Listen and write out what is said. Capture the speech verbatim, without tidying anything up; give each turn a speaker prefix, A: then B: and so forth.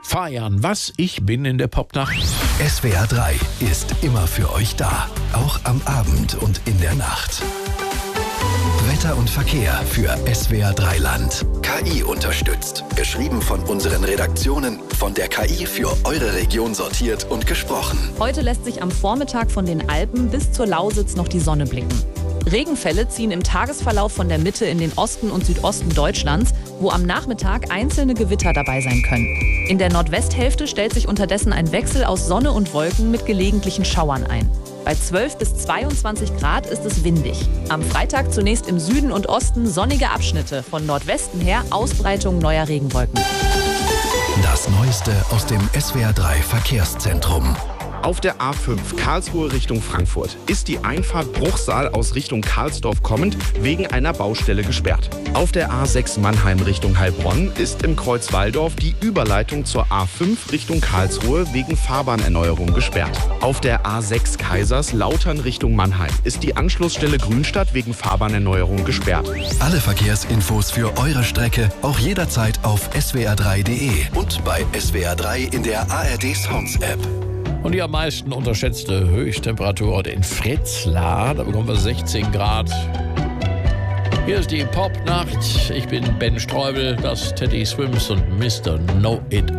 A: Fajan, was? Ich bin in der Popnacht.
B: S W R drei ist immer für euch da. Auch am Abend und in der Nacht. Wetter und Verkehr für S W R drei Land. K I unterstützt. Geschrieben von unseren Redaktionen, von der K I für eure Region sortiert und gesprochen.
C: Heute lässt sich am Vormittag von den Alpen bis zur Lausitz noch die Sonne blicken. Regenfälle ziehen im Tagesverlauf von der Mitte in den Osten und Südosten Deutschlands, wo am Nachmittag einzelne Gewitter dabei sein können. In der Nordwesthälfte stellt sich unterdessen ein Wechsel aus Sonne und Wolken mit gelegentlichen Schauern ein. Bei zwölf bis zweiundzwanzig Grad ist es windig. Am Freitag zunächst im Süden und Osten sonnige Abschnitte, von Nordwesten her Ausbreitung neuer Regenwolken.
B: Das Neueste aus dem S W R drei Verkehrszentrum.
D: Auf der A fünf Karlsruhe Richtung Frankfurt ist die Einfahrt Bruchsal aus Richtung Karlsdorf kommend wegen einer Baustelle gesperrt. Auf der A sechs Mannheim Richtung Heilbronn ist im Kreuz Walldorf die Überleitung zur A fünf Richtung Karlsruhe wegen Fahrbahnerneuerung gesperrt. Auf der A sechs Kaiserslautern Richtung Mannheim ist die Anschlussstelle Grünstadt wegen Fahrbahnerneuerung gesperrt.
B: Alle Verkehrsinfos für eure Strecke auch jederzeit auf s w r drei punkt d e und bei S W R drei in der A R D Sounds App.
A: Und die am meisten unterschätzte Höchsttemperatur heute in Fretzlar. Da bekommen wir sechzehn Grad. Hier ist die Popnacht. Ich bin Ben Streubel, das Teddy Swims und Mister Know It